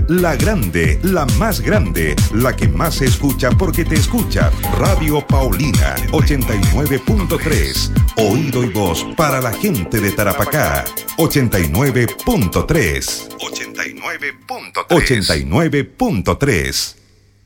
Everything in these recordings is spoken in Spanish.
la grande, la más grande, la que más se escucha porque te escucha. Radio Paulina 89.3. Oído y voz para la gente de Tarapacá. 89.3. 89.3.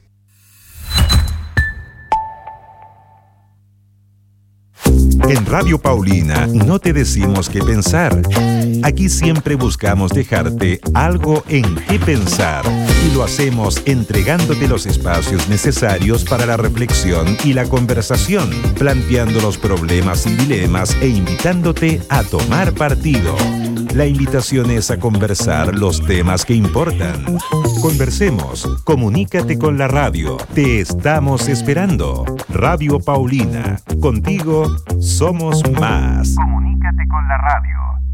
En Radio Paulina no te decimos qué pensar. Aquí siempre buscamos dejarte algo en qué pensar y lo hacemos entregándote los espacios necesarios para la reflexión y la conversación, planteando los problemas y dilemas e invitándote a tomar partido. La invitación es a conversar los temas que importan. Conversemos, comunícate con la radio. Te estamos esperando. Radio Paulina, contigo somos más. Comunícate con la radio.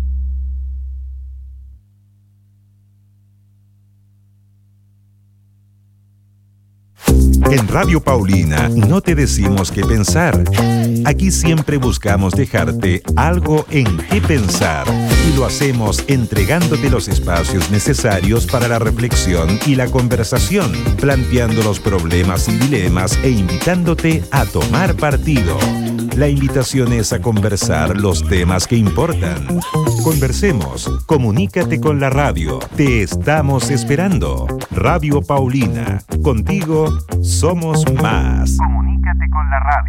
En Radio Paulina no te decimos qué pensar. Aquí siempre buscamos dejarte algo en qué pensar y lo hacemos entregándote los espacios necesarios para la reflexión y la conversación, planteando los problemas y dilemas e invitándote a tomar partido. La invitación es a conversar los temas que importan. Conversemos, comunícate con la radio. Te estamos esperando. Radio Paulina, contigo somos más. Comunícate con la radio.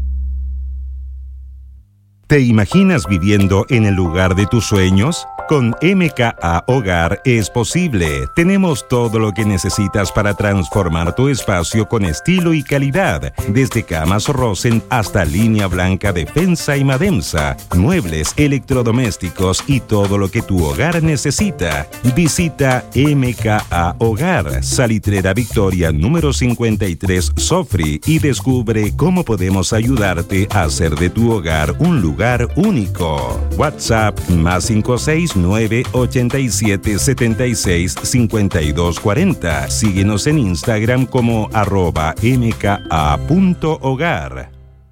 ¿Te imaginas viviendo en el lugar de tus sueños? Con MKA Hogar es posible. Tenemos todo lo que necesitas para transformar tu espacio con estilo y calidad. Desde camas Rosen hasta línea blanca Defensa y Mademsa, muebles, electrodomésticos y todo lo que tu hogar necesita. Visita MKA Hogar, Salitrera Victoria número 53 Sofri y descubre cómo podemos ayudarte a hacer de tu hogar un lugar único. WhatsApp +56 987 76 52 40. Síguenos en Instagram como @mka.hogar.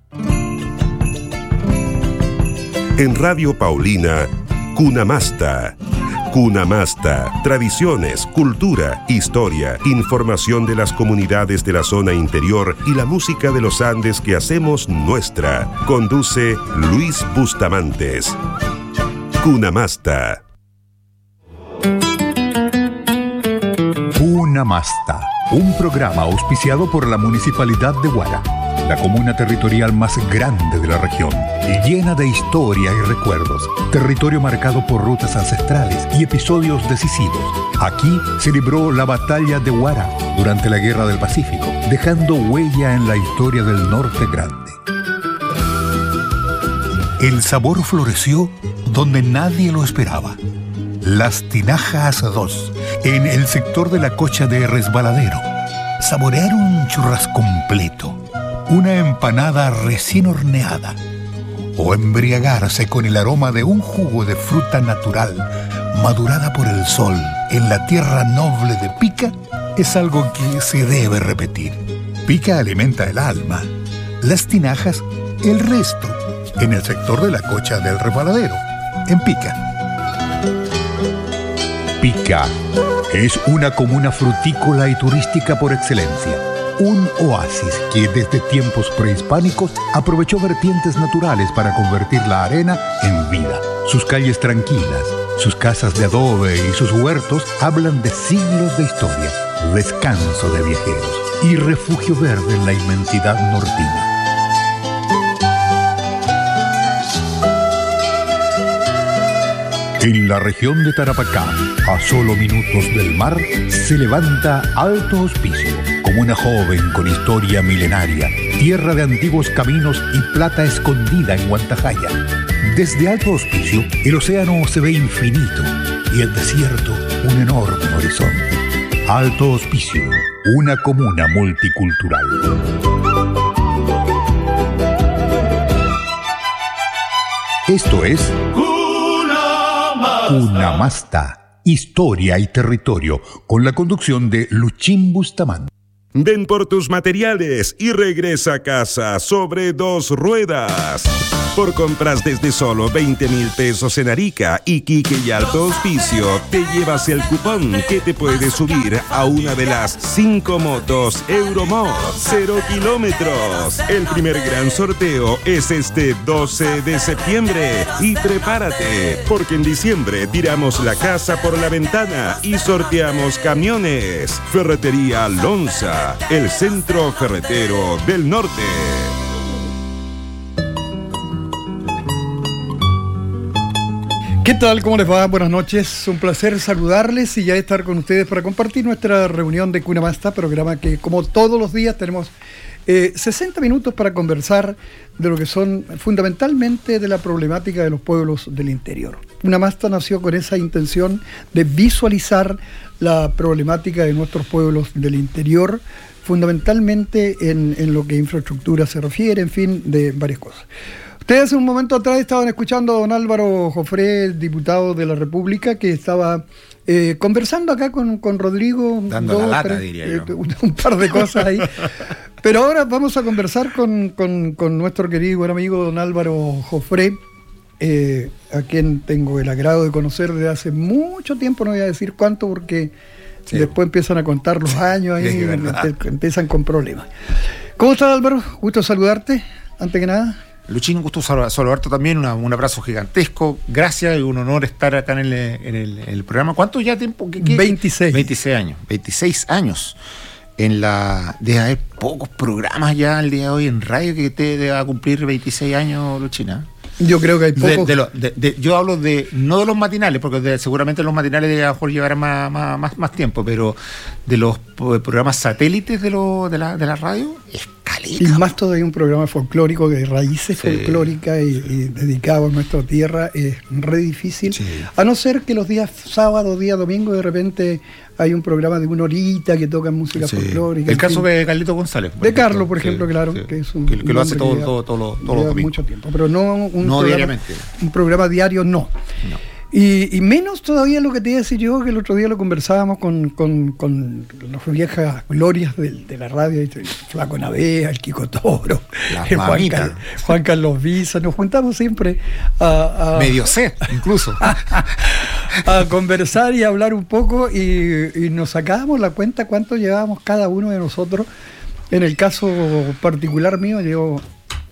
En Radio Paulina, Cunamasta. Cunamasta, tradiciones, cultura, historia, información de las comunidades de la zona interior y la música de los Andes que hacemos nuestra. Conduce Luis Bustamantes. Cunamasta. Cunamasta, un programa auspiciado por la Municipalidad de Huara, la comuna territorial más grande de la región y llena de historia y recuerdos, territorio marcado por rutas ancestrales y episodios decisivos. Aquí se libró la batalla de Huara durante la Guerra del Pacífico, dejando huella en la historia del Norte Grande. El sabor floreció donde nadie lo esperaba. Las Tinajas 2, en el sector de la Cocha de Resbaladero. Saborear un churrasco completo, una empanada recién horneada o embriagarse con el aroma de un jugo de fruta natural madurada por el sol en la tierra noble de Pica es algo que se debe repetir. Pica alimenta el alma, Las Tinajas el resto, en el sector de la Cocha del Resbaladero, en Pica. Pica es una comuna frutícola y turística por excelencia. Un oasis que desde tiempos prehispánicos aprovechó vertientes naturales para convertir la arena en vida. Sus calles tranquilas, sus casas de adobe y sus huertos hablan de siglos de historia, descanso de viajeros y refugio verde en la inmensidad nortina. En la región de Tarapacá, a solo minutos del mar, se levanta Alto Hospicio, comuna joven con historia milenaria, tierra de antiguos caminos y plata escondida en Huantajaya. Desde Alto Hospicio, el océano se ve infinito y el desierto un enorme horizonte. Alto Hospicio, una comuna multicultural. Esto es Cunamasta, historia y territorio, con la conducción de Luchín Bustamante. Ven por tus materiales y regresa a casa sobre 2 ruedas. Por compras desde solo 20.000 pesos en Arica, Iquique y Alto Hospicio, te llevas el cupón que te puede subir a una de las 5 motos Euromod 0 kilómetros. El primer gran sorteo es este 12 de septiembre. Y prepárate, porque en diciembre tiramos la casa por la ventana y sorteamos camiones. Ferretería Lonza, el centro ferretero del norte. ¿Qué tal? ¿Cómo les va? Buenas noches. Un placer saludarles y ya estar con ustedes para compartir nuestra reunión de Cuna Masta, programa que como todos los días tenemos 60 minutos para conversar de lo que son fundamentalmente de la problemática de los pueblos del interior. Cuna Masta nació con esa intención de visualizar la problemática de nuestros pueblos del interior, fundamentalmente en lo que infraestructura se refiere, en fin, de varias cosas. Ustedes hace un momento atrás estaban escuchando a don Álvaro Jofré, diputado de la República, que estaba conversando acá con Rodrigo. Dando la lata, diría yo. Un par de cosas ahí. Pero ahora vamos a conversar con nuestro querido buen amigo don Álvaro Jofré, a quien tengo el agrado de conocer desde hace mucho tiempo, no voy a decir cuánto, porque sí, después empiezan a contar los años ahí y empiezan con problemas. ¿Cómo estás, Álvaro? Gusto saludarte, antes que nada. Luchín, un gusto saludarte también, un abrazo gigantesco, gracias y un honor estar acá en el programa. ¿Cuánto ya tiempo? 26. 26 años. Debe haber pocos programas ya al día de hoy en radio que te va a cumplir 26 años, Luchina. Yo creo que hay pocos. Yo hablo no de los matinales, porque seguramente los matinales a lo mejor llevarán más tiempo, pero de los programas satélites de la radio, es caleta. Y más todavía un programa folclórico de raíces folclóricas y dedicado a nuestra tierra, es re difícil. Sí. A no ser que los días sábados, día domingo, de repente hay un programa de una horita que toca música folclórica. El caso de Carlito González. De Carlos, por ejemplo, claro, que es un que lo hace todos los domingos. Mucho tiempo, pero no diariamente. Un programa diario, no. Y menos todavía lo que te iba a decir yo, que el otro día lo conversábamos con las viejas glorias de la radio, el Flaco Navea, el Kiko Toro, el Juan Carlos Visa. Nos juntamos siempre a medio set, incluso. a conversar y a hablar un poco y nos sacábamos la cuenta cuánto llevábamos cada uno de nosotros. En el caso particular mío, llevo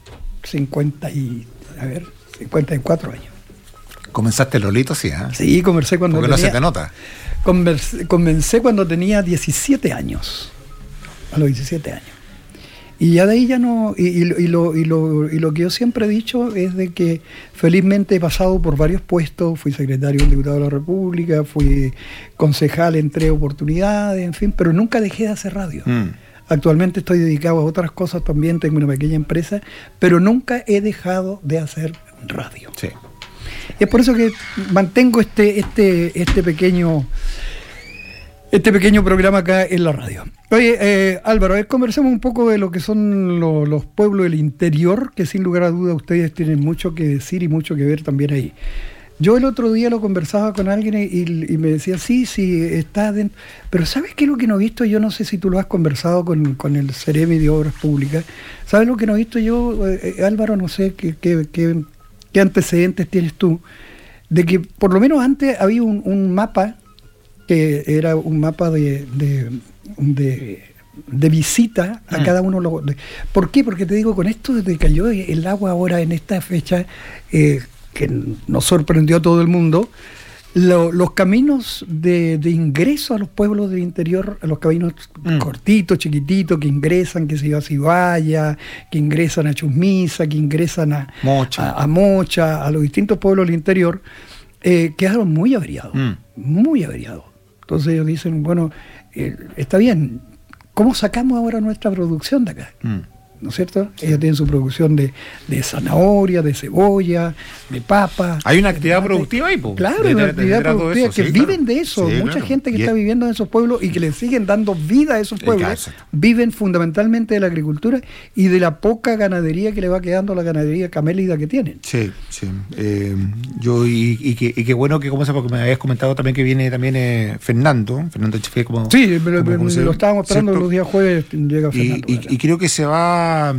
54 años. ¿Comenzaste Lolito? Sí, ¿eh? Sí, comencé cuando tenía... Porque no se te nota. Comencé cuando tenía 17 años. A los 17 años. Y ya de ahí ya no... Y lo que yo siempre he dicho es de que felizmente he pasado por varios puestos. Fui secretario del Diputado de la República, fui concejal en 3 oportunidades, en fin, pero nunca dejé de hacer radio. Actualmente estoy dedicado a otras cosas también, tengo una pequeña empresa, pero nunca he dejado de hacer radio. Sí. Es por eso que mantengo este pequeño programa acá en la radio. Oye, Álvaro, conversemos un poco de lo que son los pueblos del interior, que sin lugar a duda ustedes tienen mucho que decir y mucho que ver también ahí. Yo el otro día lo conversaba con alguien y me decía, sí, está dentro. Pero ¿sabes qué es lo que no he visto? Yo no sé si tú lo has conversado con el Ceremi de Obras Públicas. ¿Sabes lo que no he visto yo, Álvaro? No sé qué antecedentes tienes tú, de que por lo menos antes había un mapa, que era un mapa de visita a cada uno. ¿Por qué? Porque te digo, con esto desde que cayó el agua ahora en esta fecha, que nos sorprendió a todo el mundo, los caminos de ingreso a los pueblos del interior, a los caminos cortitos, chiquititos, que ingresan, que se iba a Cibaya, que ingresan a Chusmisa, que ingresan a Mocha, a los distintos pueblos del interior, quedaron muy averiados, muy averiados. Entonces ellos dicen, bueno, está bien, ¿cómo sacamos ahora nuestra producción de acá? ¿No es cierto? Ellos tienen su producción de zanahoria, de cebolla, de papa. Hay una actividad productiva ahí, po. Claro, hay una actividad productiva que viven de eso. Mucha gente que está viviendo en esos pueblos y que le siguen dando vida a esos pueblos, viven fundamentalmente de la agricultura y de la poca ganadería que le va quedando a la ganadería camélida que tienen. Sí. Qué bueno que, porque me habías comentado también que viene también Fernando Chifé, lo estábamos esperando los días jueves, llega Fernando. Y creo que se va va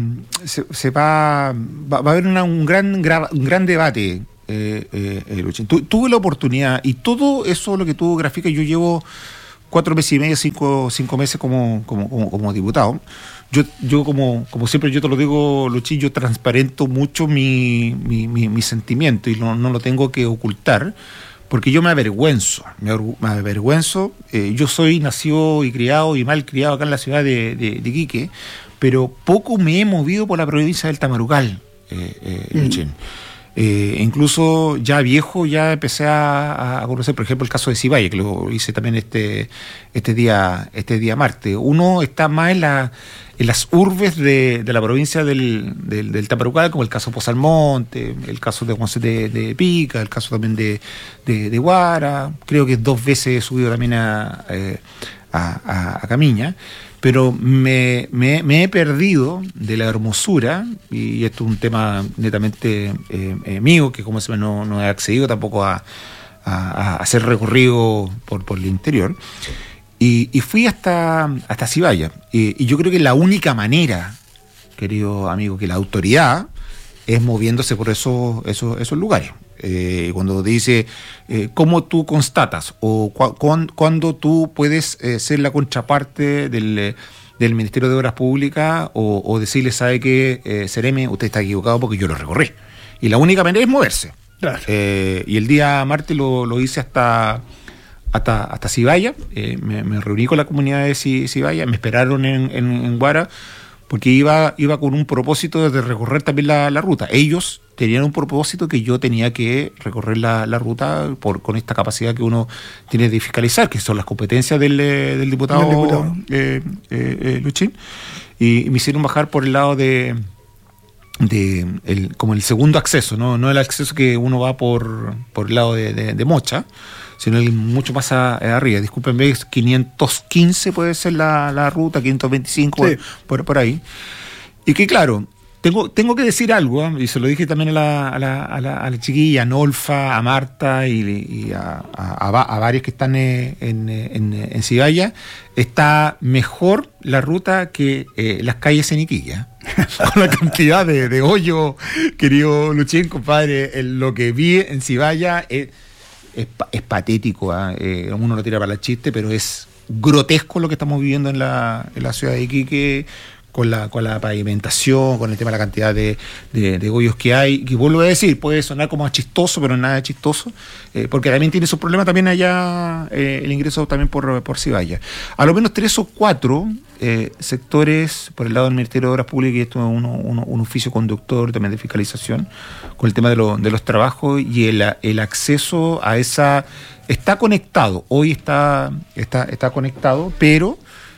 a haber un gran debate, Luchín. Tuve la oportunidad, y todo eso lo que tú graficas, yo llevo 4 meses y medio, 5 meses como diputado. Yo como siempre yo te lo digo, Luchín, yo transparento mucho mi sentimiento y no lo tengo que ocultar, porque yo me avergüenzo. Yo soy nacido y criado y mal criado acá en la ciudad de Iquique, pero poco me he movido por la provincia del Tamarugal, Luchín. Incluso ya viejo ya empecé a conocer, por ejemplo, el caso de Sibaya, que lo hice también este día martes. Uno está más en las urbes de la provincia del Tamarugal, como el caso de Pozalmonte, el caso de Juan de Pica, el caso también de Guara. Creo que 2 veces he subido también a Camiña. Pero me he perdido de la hermosura, y esto es un tema netamente mío, que como se no he accedido tampoco a hacer recorrido por el interior, y fui hasta Sibaya, y yo creo que la única manera, querido amigo, que la autoridad es moviéndose por esos lugares. Cuando dice cómo tú constatas o cuando tú puedes ser la contraparte del Ministerio de Obras Públicas o decirle, sabe que Seremi, usted está equivocado porque yo lo recorrí, y la única manera es moverse. Claro. Y el día martes lo hice hasta Sibaya. Me reuní con la comunidad de Sibaya, me esperaron en Guara, porque iba con un propósito de recorrer también la ruta. Ellos tenían un propósito que yo tenía que recorrer la ruta con esta capacidad que uno tiene de fiscalizar, que son las competencias del diputado. Luchín, y me hicieron bajar por el lado como el segundo acceso, no el acceso que uno va por el lado de Mocha, sino el mucho más arriba. Discúlpenme, 515 puede ser la ruta, 525, sí, por ahí. Y que claro, tengo que decir algo, y se lo dije también a la chiquilla, a Nolfa, a Marta y a varios que están en Sibaya. Está mejor la ruta que las calles en Iquique. Con la cantidad de hoyo, querido Luchín, compadre, lo que vi en Sibaya es patético, uno lo tira para el chiste, pero es grotesco lo que estamos viviendo en la ciudad de Iquique, con la pavimentación, con el tema de la cantidad de hoyos que hay, que vuelvo a decir, puede sonar como chistoso, pero nada chistoso, porque también tiene sus problemas también allá, el ingreso también por Sibaya. A lo menos 3 o 4 sectores por el lado del Ministerio de Obras Públicas, y esto es un oficio conductor también de fiscalización, con el tema de los trabajos y el acceso a esa. Está conectado, hoy está conectado, pero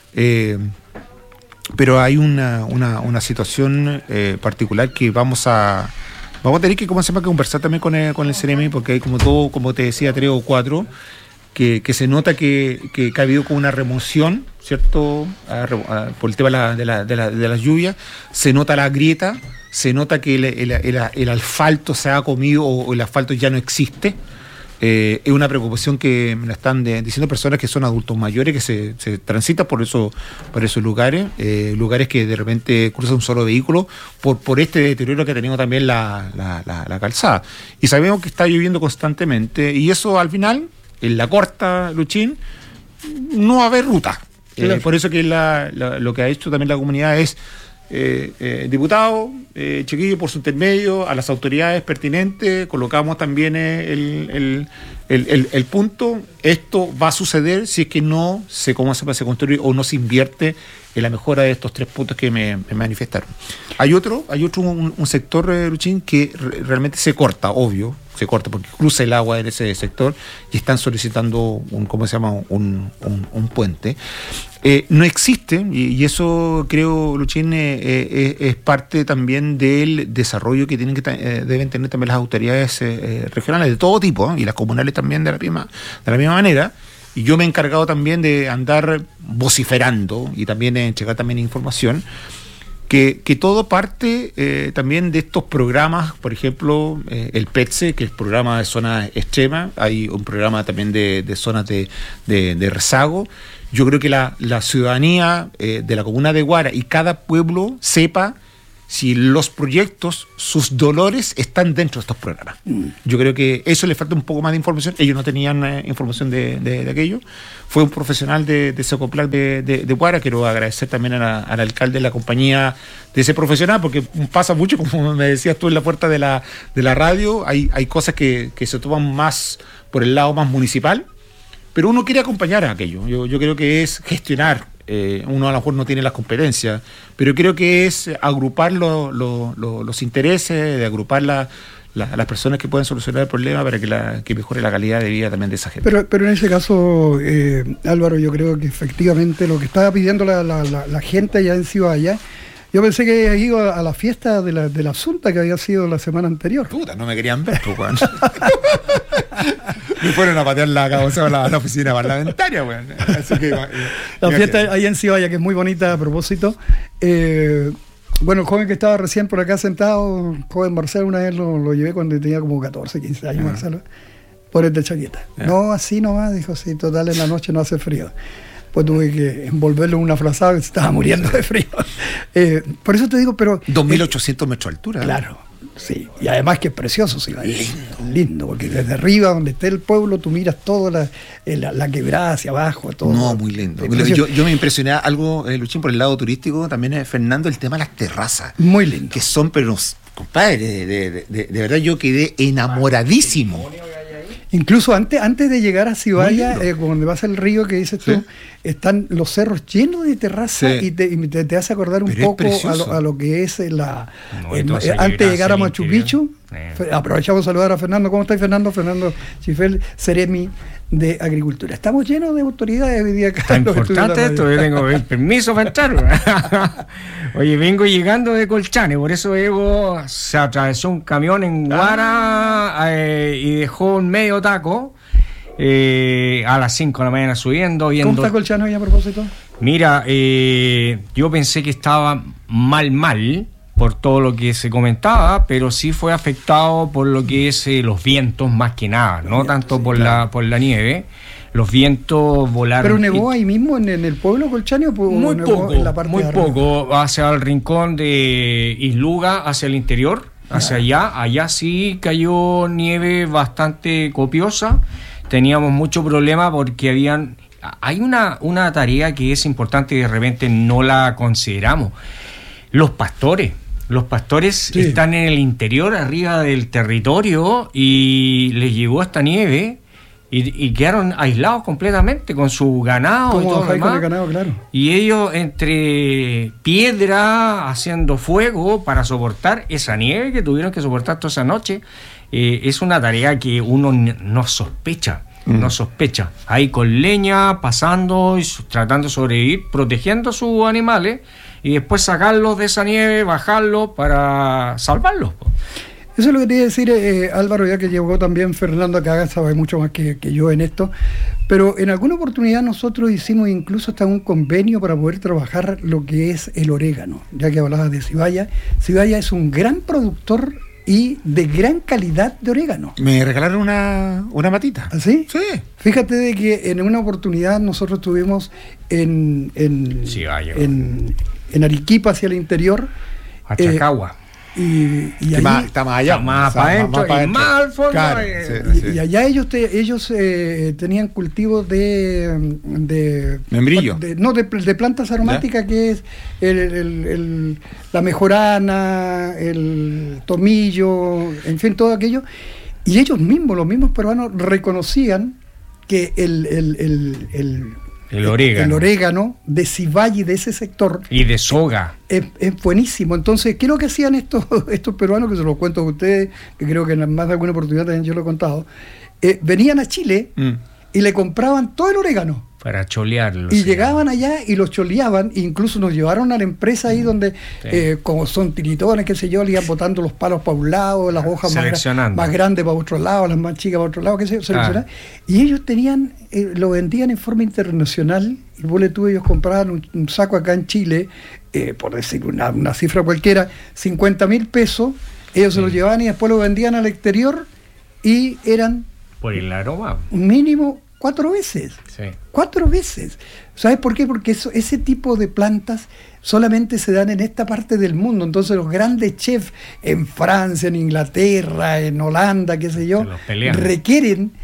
hay una situación particular que vamos a tener que conversar también con el Seremi, porque hay como te decía, 3 o 4 que se nota que ha habido como una remoción, ¿cierto? Por el tema de las lluvias, se nota la grieta, se nota que el asfalto se ha comido o el asfalto ya no existe. Es una preocupación que me la están diciendo personas que son adultos mayores, que se transitan por esos lugares que de repente cruzan un solo vehículo por este deterioro que ha tenido también la calzada. Y sabemos que está lloviendo constantemente, y eso al final, en la corta, Luchín, no va a haber ruta. Claro. Por eso que lo que ha hecho también la comunidad es diputado, chiquillo, por su intermedio, a las autoridades pertinentes, colocamos también el punto. Esto va a suceder si es que no se construye o no se invierte en la mejora de estos 3 puntos que me manifestaron. Hay otro un sector, Luchín, que realmente se corta, obvio, se corta porque cruza el agua en ese sector y están solicitando un puente. No existe, y eso creo, Luchín, es parte también del desarrollo que deben tener también las autoridades regionales de todo tipo, y las comunales también de la misma manera. Y yo me he encargado también de andar vociferando y también de entregar también información, que todo parte también de estos programas, por ejemplo, el PETSE, que es el programa de zonas extremas. Hay un programa también de zonas de rezago, yo creo que la ciudadanía de la comuna de Huara y cada pueblo sepa si los proyectos, sus dolores están dentro de estos programas. Yo creo que eso le falta un poco más de información. Ellos no tenían información de aquello. Fue un profesional de Secoplac de Huara. Quiero agradecer también al alcalde de la compañía de ese profesional, porque pasa mucho, como me decías tú en la puerta de la radio, hay cosas que se toman más por el lado más municipal, pero uno quiere acompañar a aquello. Yo creo que es gestionar. Uno a lo mejor no tiene las competencias, pero creo que es agrupar los intereses, de agrupar las personas que pueden solucionar el problema para que mejore la calidad de vida también de esa gente. Pero en ese caso, Álvaro, yo creo que efectivamente lo que estaba pidiendo la gente allá en Cibaya, yo pensé que había ido a la fiesta de la Asunta que había sido la semana anterior. Puta, no me querían ver, pues, weón. Me fueron a patear la oficina parlamentaria, weón. Así que, la fiesta allá en Cibaya, que es muy bonita a propósito. Bueno, el joven que estaba recién por acá sentado, joven Marcelo, una vez lo llevé cuando tenía como 14, 15 años, Marcelo, por el de chaqueta. No, así nomás, dijo, sí, total, en la noche no hace frío. Pues tuve que envolverlo en una frazada que se estaba muriendo de frío. Por eso te digo, pero... 2.800 metros de altura. Claro, sí. Y además que es precioso, sí. Lindo, porque desde arriba, donde esté el pueblo, tú miras toda la quebrada hacia abajo. Todo. No, muy lindo. Yo me impresioné algo, Luchín, por el lado turístico, también, Fernando, el tema de las terrazas. Muy lindo. Que son, pero, compadre, de verdad yo quedé enamoradísimo. Incluso antes de llegar a Cibaya, donde vas al río que dices tú, están los cerros llenos de terrazas y te hace acordar un poco a lo que es antes de llegar a Machu Picchu. Aprovechamos a saludar a Fernando. ¿Cómo estás, Fernando? Fernando Chifel, Seremi de Agricultura. Estamos llenos de autoridades hoy día acá. Está importante esto, yo tengo el permiso para entrar. Oye, vengo llegando de Colchane, por eso se atravesó un camión en Huara y dejó un medio taco a las 5 de la mañana subiendo. ¿Cómo está Colchane hoy a propósito? Mira, yo pensé que estaba mal por todo lo que se comentaba, pero sí fue afectado por lo que es los vientos más que nada, no tanto por la nieve. Los vientos volaron. ¿Pero nevó ahí mismo en el pueblo Colchane o muy poco, en la parte muy poco, hacia el rincón de Isluga, hacia el interior, hacia allá sí cayó nieve bastante copiosa. Teníamos mucho problema porque hay una tarea que es importante y de repente no la consideramos. Los pastores están en el interior, arriba del territorio, y les llegó esta nieve y quedaron aislados completamente con su ganado y todo lo demás. Con el ganado, claro. Y ellos entre piedra haciendo fuego para soportar esa nieve que tuvieron que soportar toda esa noche. Es una tarea que uno no sospecha. No sospecha. Ahí con leña, pasando y tratando de sobrevivir, protegiendo a sus animales y después sacarlos de esa nieve, bajarlos para salvarlos. Eso es lo que te iba a decir, Álvaro, ya que llegó también Fernando acá, sabe mucho más que yo en esto, pero en alguna oportunidad nosotros hicimos incluso hasta un convenio para poder trabajar lo que es el orégano, ya que hablabas de Cibaya. Cibaya es un gran productor y de gran calidad de orégano. Me regalaron una matita. ¿Así? Sí. Fíjate de que en una oportunidad nosotros tuvimos en Arequipa, hacia el interior, a Chacagua. Y allí, está más allá, más para adentro y más al fondo. Claro, y allá ellos tenían cultivos de membrillo, de plantas aromáticas, que es la mejorana, el tomillo, en fin, todo aquello. Y ellos mismos, los mismos peruanos, reconocían que el orégano de Cibaya, de ese sector, y de soga, es buenísimo. Entonces, ¿qué es lo que hacían estos peruanos? Que se los cuento a ustedes, que creo que en más de alguna oportunidad también yo lo he contado. Venían a Chile y le compraban todo el orégano para cholearlo. Y llegaban allá y los choleaban, incluso nos llevaron a la empresa ahí donde, como son tiritones, qué sé yo, le iban botando los palos para un lado, las hojas más grandes para otro lado, las más chicas para otro lado, qué sé yo, seleccionaban. Y ellos tenían, lo vendían en forma internacional, y vos ellos compraban un saco acá en Chile, por decir una cifra cualquiera, 50.000 pesos, ellos se lo llevaban y después lo vendían al exterior, y eran por el aroma mínimo 4 veces. Sí. 4 veces. ¿Sabes por qué? Porque ese tipo de plantas solamente se dan en esta parte del mundo. Entonces los grandes chefs en Francia, en Inglaterra, en Holanda, qué sé yo, requieren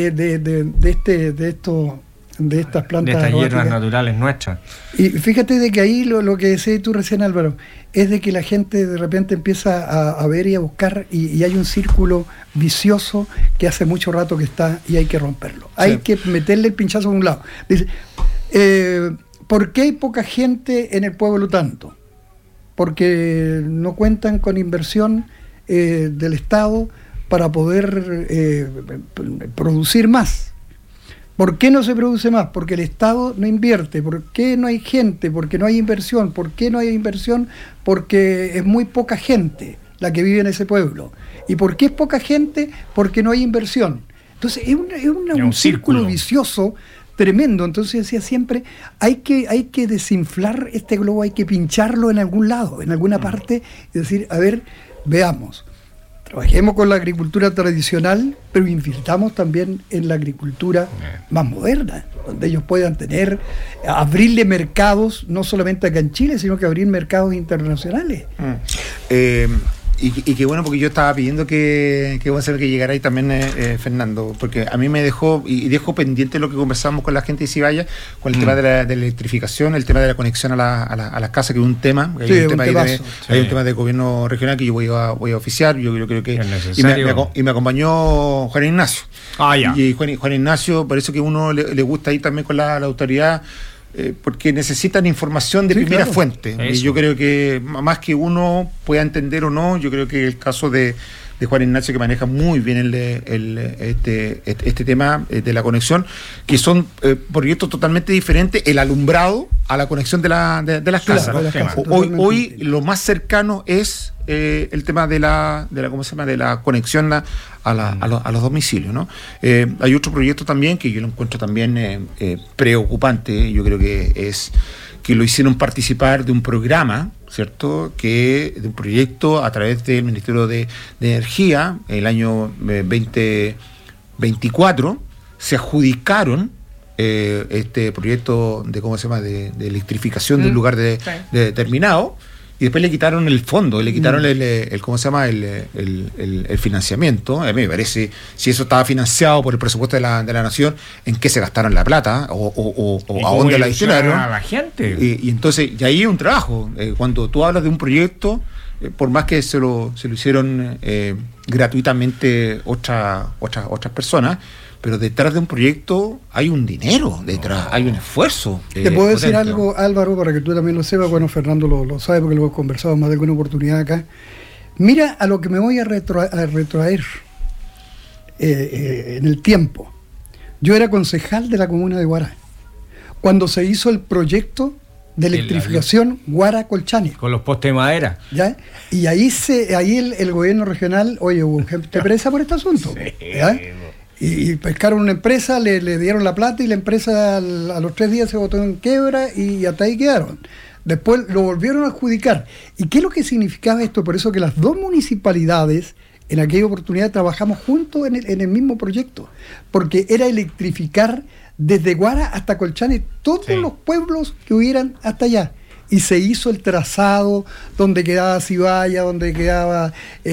de estas plantas de estas aromáticas. hierbas naturales nuestras. Y fíjate de que ahí lo que decías tú recién, Álvaro, es de que la gente de repente empieza a ver y a buscar y hay un círculo vicioso que hace mucho rato que está y hay que romperlo. Sí. Hay que meterle el pinchazo a un lado. Dice, ¿por qué hay poca gente en el pueblo tanto? Porque no cuentan con inversión del Estado para poder producir más. ¿Por qué no se produce más? Porque el Estado no invierte. ¿Por qué no hay gente? Porque no hay inversión. ¿Por qué no hay inversión? Porque es muy poca gente la que vive en ese pueblo. ¿Y por qué es poca gente? Porque no hay inversión. Entonces es un círculo vicioso tremendo. Entonces decía siempre, hay que desinflar este globo, hay que pincharlo en algún lado, en alguna parte, y decir, a ver, veamos. Trabajemos con la agricultura tradicional, pero invirtamos también en la agricultura más moderna, donde ellos puedan abrirle mercados, no solamente acá en Chile, sino que abrir mercados internacionales. Y qué bueno, porque yo estaba pidiendo que voy a hacer que llegara ahí también Fernando, porque a mí me dejó pendiente lo que conversamos con la gente de Cibaya, con el tema de la electrificación, el tema de la conexión a las casas, que es un tema. Sí, hay un tema de gobierno regional que yo voy a oficiar. Yo creo que y me acompañó Juan Ignacio. Y Juan Ignacio, por eso que uno le gusta ir también con la autoridad, porque necesitan información de primera fuente. Eso. Y yo creo que más que uno pueda entender o no, yo creo que el caso de Juan Ignacio, que maneja muy bien este tema de la conexión, que son proyectos totalmente diferentes, el alumbrado a la conexión de las casas. Hoy lo más cercano es el tema de la ¿cómo se llama? De la conexión a los domicilios, ¿no? Hay otro proyecto también que yo lo encuentro también preocupante. Yo creo que es que lo hicieron participar de un programa, ¿cierto? De un proyecto a través del Ministerio de Energía, el año 2024, se adjudicaron este proyecto de electrificación de un lugar determinado, y después le quitaron el fondo, le quitaron el financiamiento. A mí me parece, si eso estaba financiado por el presupuesto de la nación, ¿en qué se gastaron la plata? ¿O a dónde la destinaron? A la gente. Y entonces, y ahí hay un trabajo. Cuando tú hablas de un proyecto, por más que se lo hicieron gratuitamente otras personas, pero detrás de un proyecto hay un dinero, hay un esfuerzo. Te puedo decir algo, Álvaro, para que tú también lo sepas. Bueno, Fernando lo sabe porque lo hemos conversado más de alguna oportunidad acá. Mira a lo que me voy a retrotraer en el tiempo. Yo era concejal de la comuna de Guara cuando se hizo el proyecto de electrificación Guara-Colchane. Con los postes de madera. ¿Ya? Y ahí el gobierno regional, oye, hubo gente presa por este asunto. ¿Ya? Y pescaron una empresa, le dieron la plata y la empresa a los 3 días se botó en quiebra y hasta ahí quedaron. Después lo volvieron a adjudicar. ¿Y qué es lo que significaba esto? Por eso que las dos municipalidades en aquella oportunidad trabajamos juntos en el mismo proyecto, porque era electrificar desde Guara hasta Colchane todos los pueblos que hubieran hasta allá. Y se hizo el trazado donde quedaba Cibaya, donde quedaba,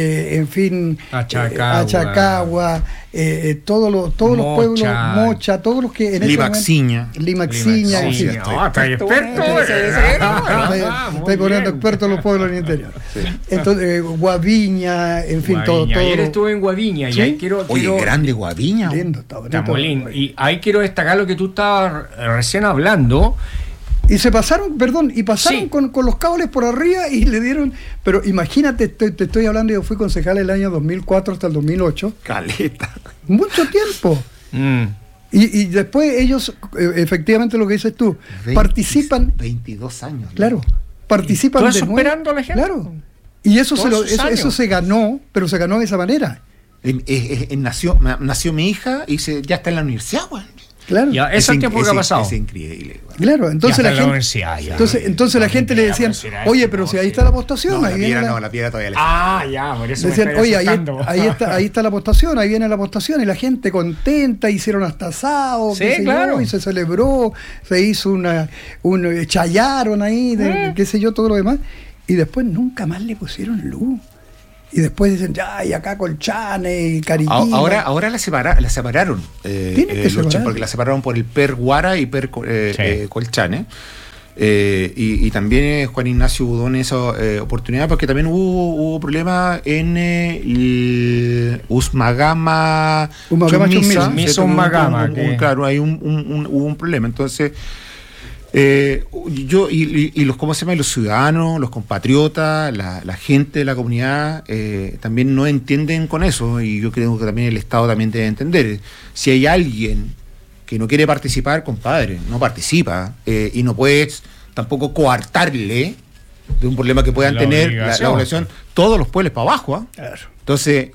Achacagua, todos los pueblos, Mocha, todos los que en ese Limaxiña. Está poniendo experto en los pueblos del interior. Sí. Entonces, Guaviña, en fin, todo. Ayer estuve en Guaviña, ¿sí? Y ahí quiero grande Guaviña. Está lindo. Y ahí quiero destacar lo que tú estabas recién hablando. Y se pasaron, con los cables por arriba y le dieron. Pero imagínate, te estoy hablando, yo fui concejal el año 2004 hasta el 2008. Caleta. Mucho tiempo. Y después ellos, efectivamente lo que dices tú, participan. 22 años. Claro. Participan de nuevo. Esperando a la gente. Claro. Y eso se ganó, pero se ganó de esa manera. Nació mi hija y ya está en la universidad, güey. Claro. Ya, eso es el tiempo que ha pasado. Es increíble. Claro, entonces Ya la está la gente, universidad, ya. entonces la gente le decían, oye, pero si ahí está la postación, No, ahí la viene piedra la- no, la piedra todavía le Ah, ya, por eso decían, me estoy oye, asustando. ahí está la postación, ahí viene la postación, y la gente contenta, hicieron hasta asado, Sí, qué sé claro. yo, y se celebró, se hizo chayaron ahí, qué sé yo, todo lo demás, y después nunca más le pusieron luz. Y después dicen, ya, y acá Colchane y Cariquina. Ahora la separaron. Tienen que separar. Porque la separaron por el PER Guara y PER Sí. Colchane. Y también Juan Ignacio Udón esa oportunidad, porque también hubo problemas en el Usmagama Usmagama Chumisa, Chumisa. Chumisa, ¿cierto? Usmagama, que- claro, hay hubo un problema. Entonces, yo y los, ¿cómo se llama? Los ciudadanos, los compatriotas, la gente de la comunidad también no entienden con eso, y yo creo que también el Estado también debe entender. Si hay alguien que no quiere participar, compadre, no participa, y no puedes tampoco coartarle de un problema que puedan La tener obligación. la población, todos los pueblos para abajo, ¿ah? Claro. Entonces,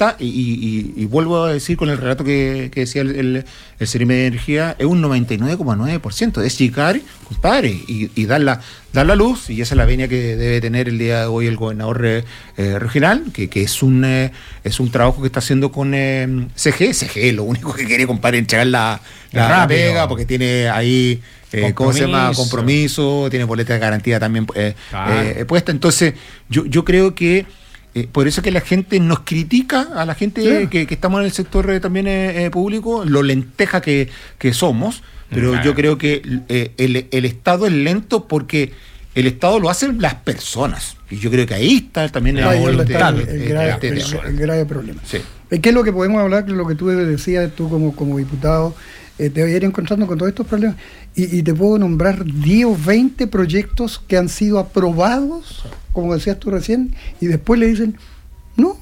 y vuelvo a decir con el relato que decía el CEREMI de Energía, es un 99,9%. Es llegar, compadre, y dar la luz, y esa es la venia que debe tener el día de hoy el gobernador regional, que es un trabajo que está haciendo con CG. CG lo único que quiere, compadre, entregar la Rápido. pega, porque tiene ahí... ¿cómo se llama? Compromiso, tiene boleta de garantía también Claro. puesta. Entonces, yo creo que por eso que la gente nos critica, a la gente Claro. que estamos en el sector también público, lo lenteja que somos, pero Claro. yo creo que el Estado es lento porque el Estado lo hacen las personas. Y yo creo que ahí está también Ahí el está de el las grave, personas. el grave problema. Sí. ¿Qué es lo que podemos hablar? Lo que tú decías, tú como diputado, te vas a ir encontrando con todos estos problemas. Y te puedo nombrar 10 o 20 proyectos que han sido aprobados, como decías tú recién, y después le dicen, no,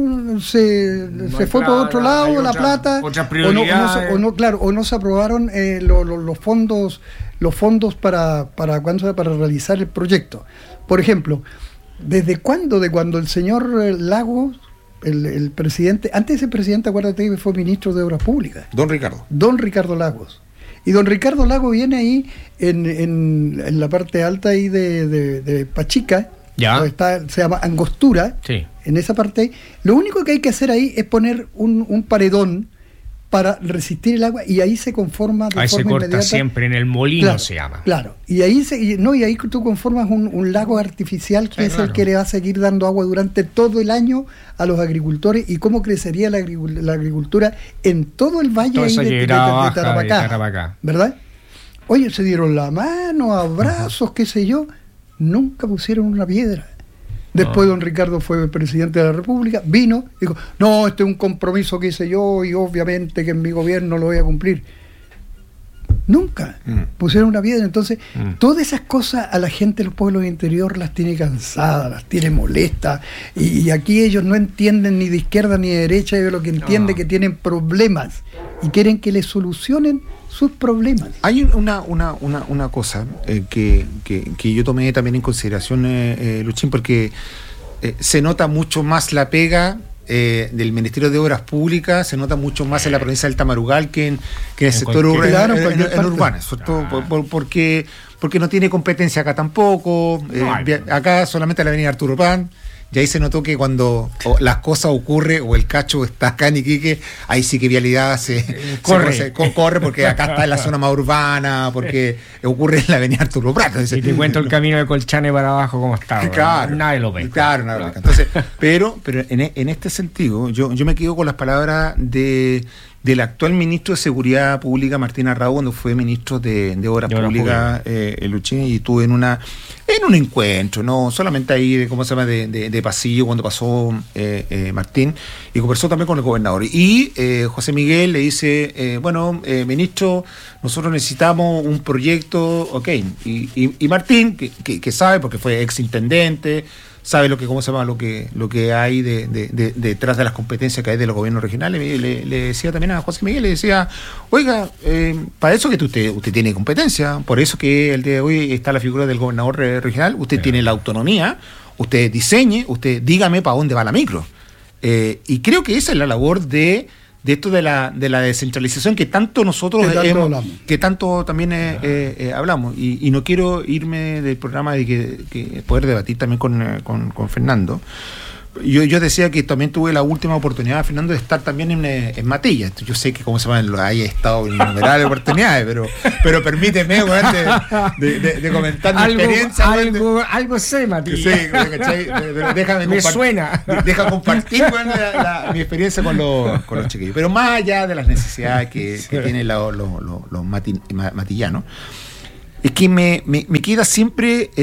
se hay fue por otro plata, hay lado la otra- plata, otras o prioridades. no se aprobaron los fondos para realizar el proyecto. Por ejemplo, ¿desde cuándo? De cuando el señor Lagos, el presidente, antes de ser presidente, acuérdate que fue ministro de Obras Públicas, Don Ricardo. don Ricardo Lagos. Y don Ricardo Lagos viene ahí en la parte alta ahí de Pachica, Ya. donde se llama Angostura, Sí. en esa parte. Lo único que hay que hacer ahí es poner un paredón para resistir el agua, y ahí se conforma de Ahí se forma corta inmediata. siempre, en el molino Claro, se llama. Claro, y ahí tú conformas un lago artificial que Sí, es claro. el que le va a seguir dando agua durante todo el año a los agricultores. Y cómo crecería la agricultura en todo el valle Toda ahí esa de quebrada baja de Tarapacá, Tarapacá. ¿verdad? Oye, se dieron la mano, abrazos, qué sé yo, nunca pusieron una piedra. Después don Ricardo fue presidente de la República, vino, dijo, no, este es un compromiso que hice yo y obviamente que en mi gobierno lo voy a cumplir. Nunca pusieron una piedra. Entonces, todas esas cosas a la gente de los pueblos del interior las tiene cansadas, las tiene molestas, y aquí ellos no entienden ni de izquierda ni de derecha, ellos lo que entienden es que tienen problemas y quieren que les solucionen sus problemas. Hay una cosa que yo tomé también en consideración, Luchín, porque se nota mucho más la pega del Ministerio de Obras Públicas, se nota mucho más en la provincia del Tamarugal que en el sector cualquier- Claro, en en cualquier parte. urbano, ¿cierto? Claro. Porque no tiene competencia acá tampoco. No hay. Acá solamente la avenida Arturo Prat. Y ahí se notó que cuando las cosas ocurren o el cacho está acá en Iquique, ahí sí que vialidad Corre. corre porque acá está en la zona más urbana, porque ocurre en la avenida Arturo Prat. Entonces, Y te cuento el camino de Colchane para abajo cómo está. Claro, Nadie lo ve. Claro, nadie lo pesca. Entonces, pero en este sentido, yo me quedo con las palabras del actual ministro de Seguridad Pública, Martín Arrau, cuando fue ministro de Obras De Obras Públicas, Luchín, y estuve en un encuentro, no solamente ahí, ¿cómo se llama?, de pasillo, cuando pasó Martín, y conversó también con el gobernador. Y José Miguel le dice, ministro, nosotros necesitamos un proyecto, ok, y Martín, que sabe, porque fue ex intendente, sabe lo que hay detrás de las competencias que hay de los gobiernos regionales, le decía también a José Miguel, le decía, oiga, para eso que usted tiene competencia, por eso que el día de hoy está la figura del gobernador regional, usted tiene la autonomía, usted diseñe, usted dígame para dónde va la micro. Y creo que esa es la labor de esto de la descentralización que tanto nosotros que tanto también hablamos. Y no quiero irme del programa de que poder debatir también con Fernando. Yo decía que también tuve la última oportunidad, Fernando, de estar también en Matilla. Yo sé que, como se llama, hay estado en innumerables oportunidades, pero permíteme, bueno, de comentar mi experiencia. Algo sé, Matilla. Sí, pero déjame suena. Deja compartir, bueno, mi experiencia con los chiquillos. Pero más allá de las necesidades que tienen los matillanos, es que me queda siempre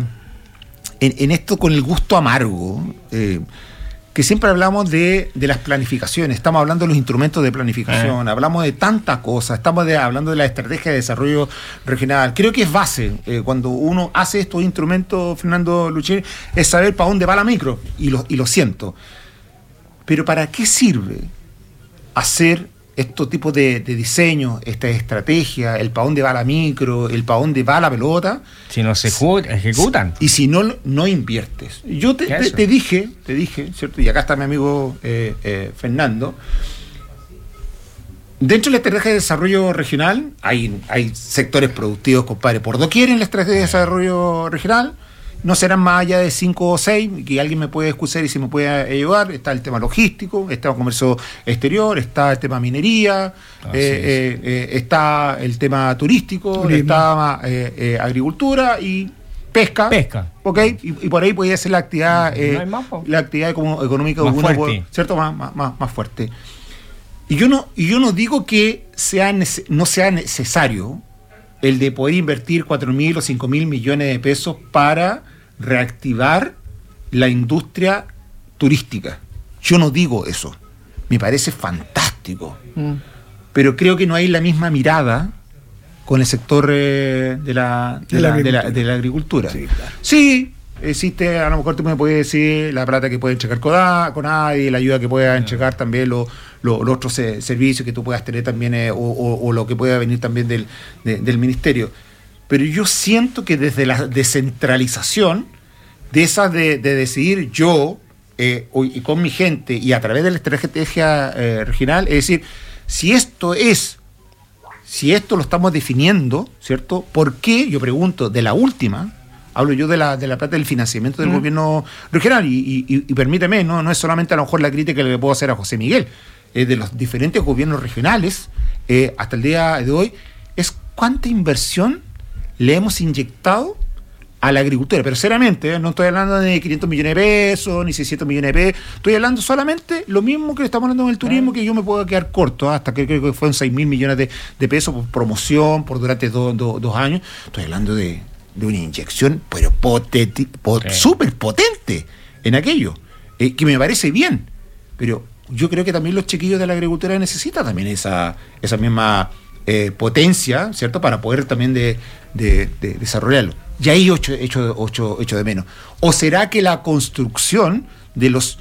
en esto con el gusto amargo, que siempre hablamos de las planificaciones, estamos hablando de los instrumentos de planificación, hablamos de tantas cosas, estamos hablando de la estrategia de desarrollo regional. Creo que es base, cuando uno hace estos instrumentos, Fernando Luchini, es saber para dónde va la micro, y lo siento. Pero ¿para qué sirve hacer estos tipos de diseños, esta estrategia, el para dónde va la micro, el para dónde va la pelota? Si no se ejecutan. Y si no inviertes. Yo te dije, ¿cierto? Y acá está mi amigo Fernando. Dentro de la estrategia de desarrollo regional hay sectores productivos, compadre, por doquier en la estrategia de desarrollo regional. No serán más allá de 5 o 6, que alguien me puede excusar y si me puede ayudar. Está el tema logístico, está el comercio exterior, está el tema minería, está el tema turístico, está agricultura y pesca. ¿Ok? Y por ahí podría ser la actividad como económica más fuerte. ¿Cierto? Más fuerte. Y yo no digo que no sea necesario el de poder invertir 4.000 o 5.000 millones de pesos para reactivar la industria turística. Yo no digo eso. Me parece fantástico. Pero creo que no hay la misma mirada con el sector de la agricultura. Sí, claro. Sí, existe, a lo mejor tú me puedes decir la plata que puede entregar CONADI, la ayuda que pueda entregar también los otros servicios que tú puedas tener también, o lo que pueda venir también del ministerio. Pero yo siento que desde la descentralización, de esas de decidir yo y con mi gente y a través de la estrategia regional, es decir, si esto lo estamos definiendo, ¿cierto? ¿Por qué? Yo pregunto, de la última, hablo yo de la plata del financiamiento del gobierno regional, y permíteme, no es solamente a lo mejor la crítica que le puedo hacer a José Miguel, de los diferentes gobiernos regionales, hasta el día de hoy, es cuánta inversión le hemos inyectado a la agricultura. Pero seriamente, no estoy hablando de 500 millones de pesos, ni 600 millones de pesos, estoy hablando solamente lo mismo que estamos hablando en el turismo, que yo me puedo quedar corto, hasta que creo que fueron 6.000 millones de pesos por promoción, por durante 2 años. Estoy hablando de una inyección, pero súper potente en aquello, que me parece bien, pero yo creo que también los chiquillos de la agricultura necesitan también esa misma potencia, ¿cierto?, para poder también de desarrollarlo. Y ahí echo de menos. ¿O será que la construcción de los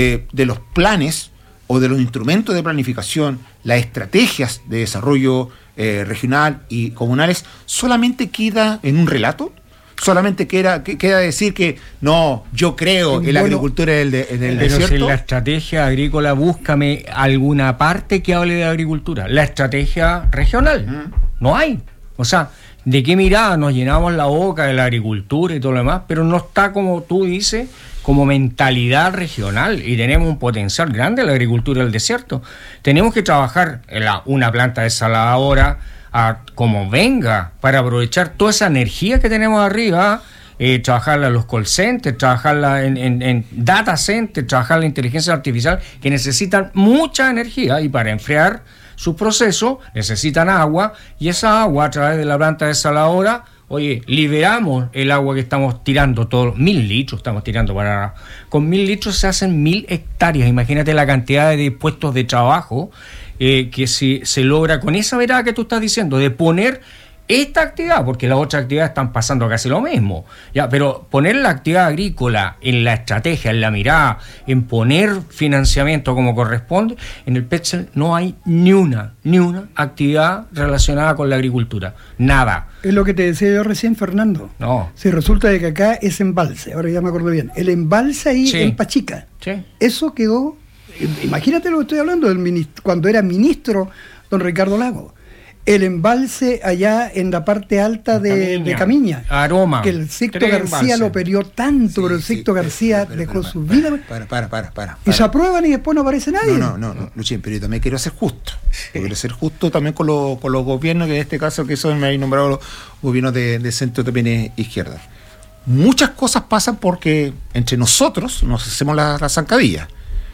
planes o de los instrumentos de planificación, las estrategias de desarrollo regional y comunales, solamente queda en un relato? ¿Solamente queda decir que no, yo creo en la agricultura en el desierto? Pero si la estrategia agrícola, búscame alguna parte que hable de agricultura. La estrategia regional, no hay. O sea, ¿de qué mirada nos llenamos la boca de la agricultura y todo lo demás? Pero no está, como tú dices, como mentalidad regional, y tenemos un potencial grande en la agricultura del desierto. Tenemos que trabajar en una planta desaladora como venga, para aprovechar toda esa energía que tenemos arriba, trabajarla en los call centers, trabajarla en data centers, trabajar la inteligencia artificial, que necesitan mucha energía, y para enfriar sus procesos necesitan agua, y esa agua a través de la planta desaladora, liberamos el agua que estamos tirando, todos 1.000 litros estamos tirando para... Con 1.000 litros se hacen 1.000 hectáreas, imagínate la cantidad de puestos de trabajo que se logra con esa vereda que tú estás diciendo, de poner esta actividad, porque las otras actividades están pasando casi lo mismo, ya, pero poner la actividad agrícola en la estrategia, en la mirada, en poner financiamiento como corresponde. En el PETSEL no hay ni una actividad relacionada con la agricultura, nada. Es lo que te decía yo recién, Fernando. No. Si resulta de que acá es embalse, ahora ya me acuerdo bien, el embalse ahí en Pachica, eso quedó imagínate lo que estoy hablando, cuando era ministro don Ricardo Lagos. El embalse allá en la parte alta de Camiña. Aroma. Que el Sixto García lo peleó tanto, pero el Sixto García dejó su vida. Para. Y se aprueban y después no aparece nadie. No, Luchín, pero yo también quiero ser justo. Quiero ser justo también con los gobiernos, que en este caso que son, me habéis nombrado los gobiernos de centro también izquierda. Muchas cosas pasan porque entre nosotros nos hacemos la zancadilla.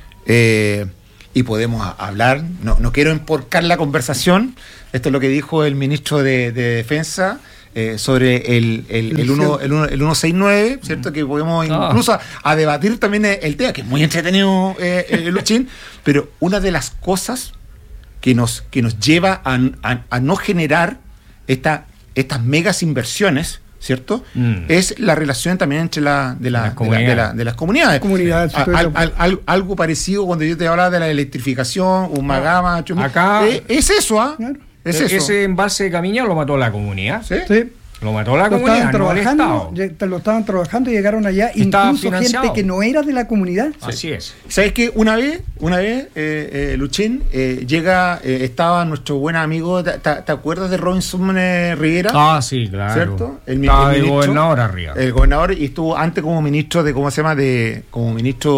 Y podemos hablar, no quiero emporcar la conversación. Esto es lo que dijo el ministro de Defensa sobre el 169, ¿cierto? Que podemos incluso a debatir también el tema, que es muy entretenido, Luchín, pero una de las cosas que nos lleva a no generar estas megas inversiones, ¿cierto? Es la relación también entre de las comunidades. Algo parecido cuando yo te hablaba de la electrificación, Humagama, acá es eso, ¿ah? Claro. Es eso. Ese embalse de Camiña lo mató la comunidad. Sí. Lo mató la comunidad, no el Estado. Lo estaban trabajando y llegaron allá, incluso gente que no era de la comunidad. Así es. ¿Sabes qué? Una vez, Luchín, estaba nuestro buen amigo, ¿te acuerdas de Robinson Rivera? Sí, claro. ¿Cierto? Estaba el gobernador arriba. El gobernador, y estuvo antes como ministro de, ¿cómo se llama? Como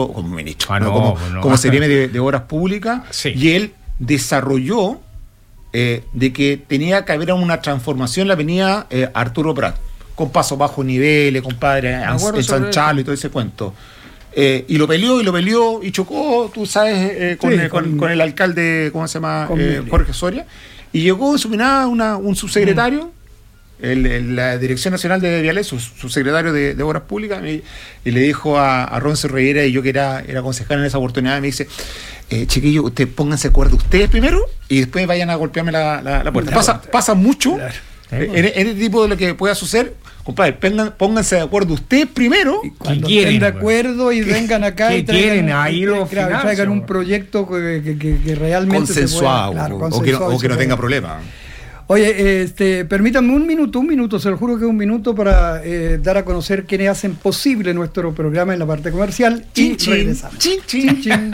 CRM de Obras Públicas. Sí. Y él desarrolló de que tenía que haber una transformación en la avenida Arturo Prat, con paso bajo niveles, compadre, en San Charles y todo ese cuento. Y lo peleó y chocó, tú sabes, con el alcalde, ¿cómo se llama? Jorge Soria. Y llegó en su mirada un subsecretario, la Dirección Nacional de Viales, su subsecretario de Obras Públicas, y le dijo a Ronce Reyera, y yo que era concejal en esa oportunidad, me dice: chiquillos, ustedes pónganse de acuerdo ustedes primero y después vayan a golpearme la puerta. Pasa mucho. Claro. En este tipo de lo que pueda suceder, compadre, pónganse de acuerdo ustedes primero. Cuando estén de acuerdo y vengan acá y traigan un proyecto que realmente consensuado, o que no tenga problema. Oye, permítanme un minuto, se lo juro que un minuto para dar a conocer quiénes hacen posible nuestro programa en la parte comercial. Regresamos. Chin.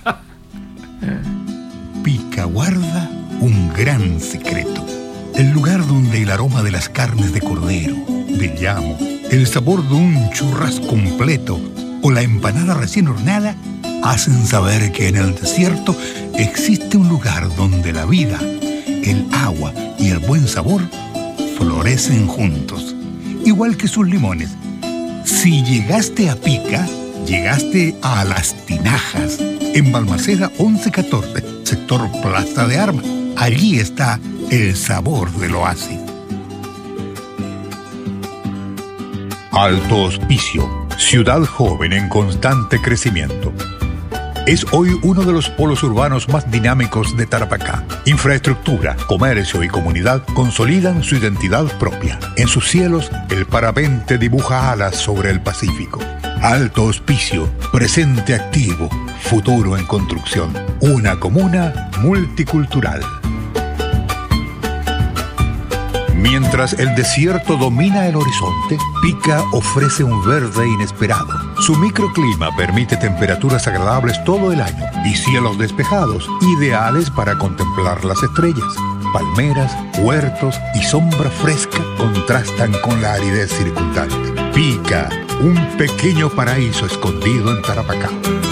Pica guarda un gran secreto. El lugar donde el aroma de las carnes de cordero, de llamo, el sabor de un churrasco completo o la empanada recién horneada hacen saber que en el desierto existe un lugar donde la vida, el agua y el buen sabor florecen juntos, igual que sus limones. Si llegaste a Pica, llegaste a Las Tinajas, en Balmaceda 1114, sector Plaza de Armas. Allí está el sabor del oasis. Alto Hospicio, ciudad joven en constante crecimiento. Es hoy uno de los polos urbanos más dinámicos de Tarapacá. Infraestructura, comercio y comunidad consolidan su identidad propia. En sus cielos, el parapente dibuja alas sobre el Pacífico. Alto Hospicio, presente activo, futuro en construcción. Una comuna multicultural. Mientras el desierto domina el horizonte, Pica ofrece un verde inesperado. Su microclima permite temperaturas agradables todo el año y cielos despejados, ideales para contemplar las estrellas. Palmeras, huertos y sombra fresca contrastan con la aridez circundante. Pica, un pequeño paraíso escondido en Tarapacá.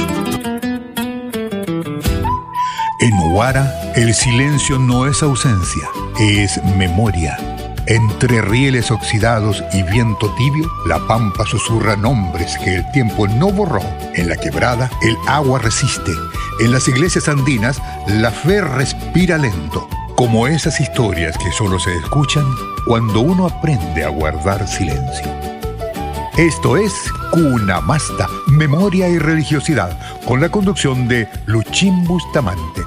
En Huara, el silencio no es ausencia, es memoria. Entre rieles oxidados y viento tibio, la pampa susurra nombres que el tiempo no borró. En la quebrada, el agua resiste. En las iglesias andinas, la fe respira lento. Como esas historias que solo se escuchan cuando uno aprende a guardar silencio. Esto es Cuna Masta, Memoria y Religiosidad, con la conducción de Luchín Bustamante.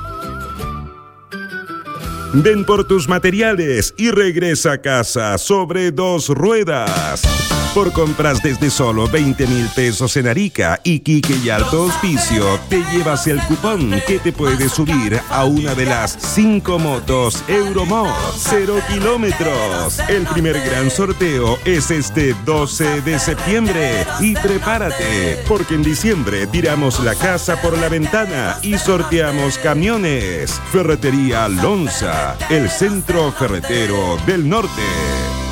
Ven por tus materiales y regresa a casa sobre dos ruedas. Por compras desde solo 20.000 pesos en Arica, Iquique y Alto Hospicio, te llevas el cupón que te puede subir a una de las 5 motos Euromod 0 kilómetros. El primer gran sorteo es este 12 de septiembre. Y prepárate, porque en diciembre tiramos la casa por la ventana y sorteamos camiones. Ferretería Lonza, el centro ferretero del norte.